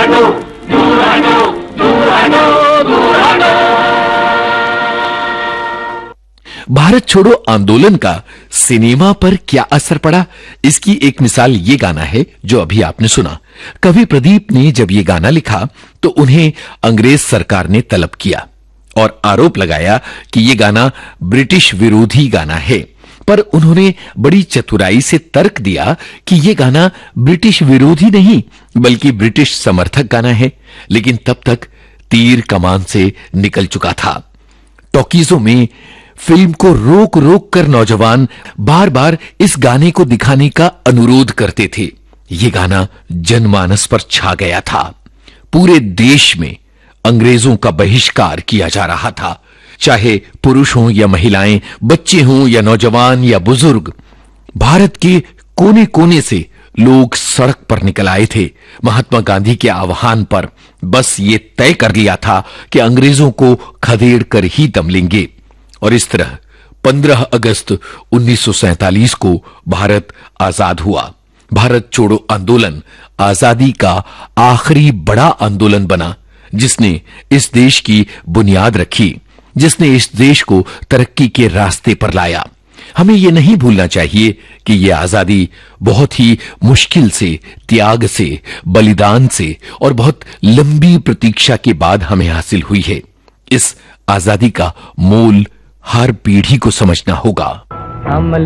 भारत छोड़ो आंदोलन का सिनेमा पर क्या असर पड़ा, इसकी एक मिसाल ये गाना है जो अभी आपने सुना। कवि प्रदीप ने जब ये गाना लिखा तो उन्हें अंग्रेज सरकार ने तलब किया और आरोप लगाया कि ये गाना ब्रिटिश विरोधी गाना है, पर उन्होंने बड़ी चतुराई से तर्क दिया कि ये गाना ब्रिटिश विरोधी नहीं बल्कि ब्रिटिश समर्थक गाना है। लेकिन तब तक तीर कमान से निकल चुका था। टॉकीजों में फिल्म को रोक रोक कर नौजवान बार बार इस गाने को दिखाने का अनुरोध करते थे। यह गाना जनमानस पर छा गया था। पूरे देश में अंग्रेजों का बहिष्कार किया जा रहा था। चाहे पुरुष हों या महिलाएं, बच्चे हों या नौजवान या बुजुर्ग, भारत के कोने कोने से लोग सड़क पर निकल आए थे। महात्मा गांधी के आह्वान पर बस ये तय कर लिया था कि अंग्रेजों को खदेड़ कर ही दम लेंगे। और इस तरह 15 अगस्त 1947 को भारत आजाद हुआ। भारत छोड़ो आंदोलन आजादी का आखिरी बड़ा आंदोलन बना, जिसने इस देश की बुनियाद रखी, जिसने इस देश को तरक्की के रास्ते पर लाया। हमें यह नहीं भूलना चाहिए कि यह आजादी बहुत ही मुश्किल से, त्याग से, बलिदान से और बहुत लंबी प्रतीक्षा के बाद हमें हासिल हुई है। इस आजादी का मोल हर पीढ़ी को समझना होगा। हम